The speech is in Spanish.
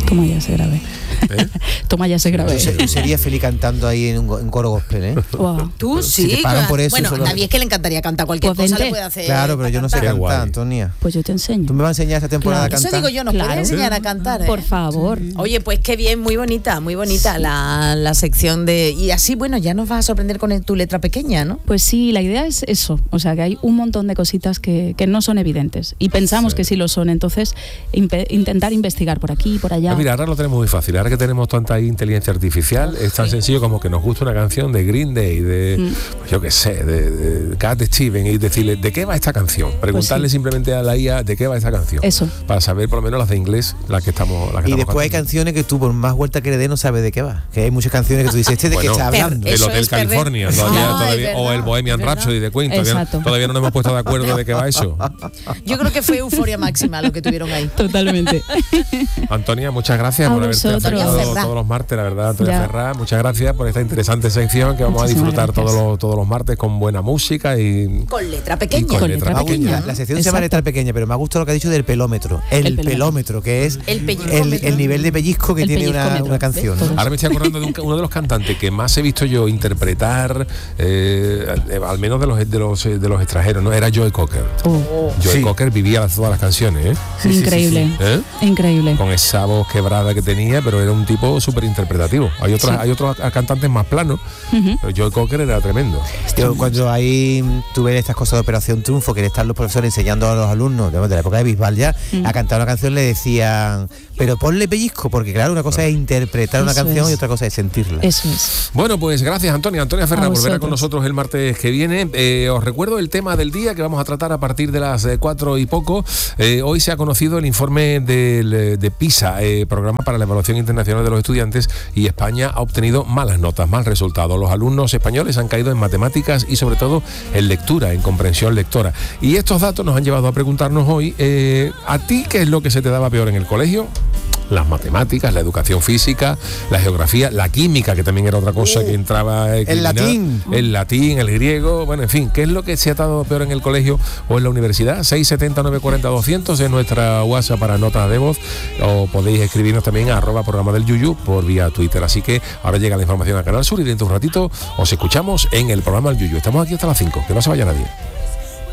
Toma ya se grave. Toma ya se grave. Yo sería feliz cantando ahí en un coro gospel, ¿eh? Wow. Tú Si sí, te pagan por eso, bueno, solo... David es que le encantaría cantar cualquier Pues cosa, vente. le puede hacer. Claro, pero yo no sé Qué cantar, guay. Antonia. Pues yo te enseño. ¿Tú me vas a enseñar esta temporada Claro. a Eso cantar? digo yo, nos Claro. puedes enseñar a cantar, ¿eh? Por favor. Oye, pues qué bien, muy bonita la sección de... Y así, bueno, ya nos vas a sorprender con tu letra pequeña, ¿no? Pues sí, la idea es eso, o sea que hay un montón de cositas que no son evidentes y pensamos que sí lo son, entonces intentar investigar por aquí y por allá. Mira, ahora lo tenemos muy fácil, ahora que tenemos tanta inteligencia artificial, es tan sencillo como que nos gusta una canción de Green Day, de pues yo qué sé, de Cat Stevens, y decirle, ¿de qué va esta canción? Preguntarle simplemente a la IA, ¿de qué va esta canción? Eso. Para saber por lo menos las de inglés, las que estamos Y después hay canciones que tú, por más vuelta que le des, no sabes de qué va. Que hay muchas canciones que tú dices, ¿de qué está hablando? El Eso Hotel es California, todavía, o el Bohemian Rhapsody de Queen, todavía no nos hemos puesto de acuerdo de qué va eso. Yo creo que fue euforia máxima lo que tuvieron ahí. Totalmente. Antonia, muchas gracias A por haberte vosotros. acercado Ferrá. todos los martes, la verdad, Antonia Ya. Ferrá, muchas gracias por esta interesante sección que vamos Muchísimas a disfrutar gracias. todos los martes con buena música y Con letra pequeña. con Con letra letra pequeña. pequeña. La sección se llama Exacto. letra pequeña, pero me ha gustado lo que ha dicho del pelómetro. El pelómetro, que es El pellizcómetro. el nivel de pellizco que El tiene pellizcómetro. una canción, ¿no? ¿Ves? Ahora me estoy acordando de uno de los cantantes que más he visto yo interpretar, al menos de los extranjeros, ¿no? Era Joe Cocker. Joe Sí. Cocker vivía todas las canciones, ¿eh? Sí, sí, Increíble. sí, ¿Eh? Increíble. Con esa voz quebrada que tenía, pero era un tipo súper interpretativo. Hay otros cantantes más planos, pero Joe Cocker era tremendo. Yo, cuando ahí tuve estas cosas de Operación Triunfo, que están los profesores enseñando a los alumnos de la época de Bisbal ya, a cantar una canción, le decían, pero ponle pellizco, porque claro, una cosa es interpretar una Eso canción es. y otra cosa es sentirla. Eso es. Bueno, pues gracias Antonia Ferrá A volverá con vosotros. nosotros el martes que viene. Os recuerdo el tema del día que vamos a tratar a partir de las 4 y poco. Hoy se ha conocido el informe de PISA, Programa para la Evaluación Internacional de los Estudiantes, y España ha obtenido malas notas, mal resultado. Los alumnos españoles han caído en matemáticas y sobre todo en lectura, en comprensión lectora. Y estos datos nos han llevado a preguntarnos hoy, ¿a ti qué es lo que se te daba peor en el colegio? Las matemáticas, la educación física, la geografía, la química, que también era otra cosa que entraba... El latín. El latín, el griego, bueno, en fin, ¿qué es lo que se ha dado peor en el colegio o en la universidad? 670-940-200 es nuestra WhatsApp para notas de voz, o podéis escribirnos también a @programa del Yuyu por vía Twitter. Así que ahora llega la información a Canal Sur y dentro de un ratito os escuchamos en el programa del Yuyu. Estamos aquí hasta las 5, que no se vaya nadie.